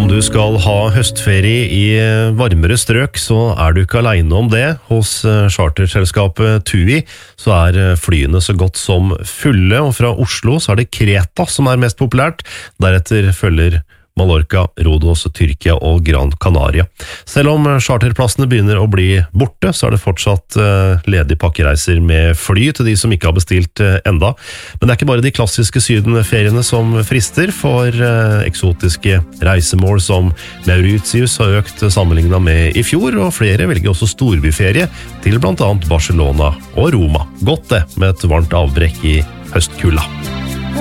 Om du skal ha høstferie i varmere strøk, så du ikke alene om det. Hos charterselskapet TUI så flyene så godt som fulle, og fra Oslo så det Kreta som mest populært. Deretter følger Mallorca, Rhodos, Tyrkia og Gran Canaria. Selv om charterplassene begynner å bli borte, så det fortsatt ledige pakkereiser med fly til de som ikke har bestilt enda. Men det ikke bare de klassiske sydenferiene som frister, for eksotiske reisemål som Mauritius har økt sammenlignet med i fjor, og flere velger også storbyferie til blant annet Barcelona og Roma. Godt det, med et varmt avbrekk i høstkulda.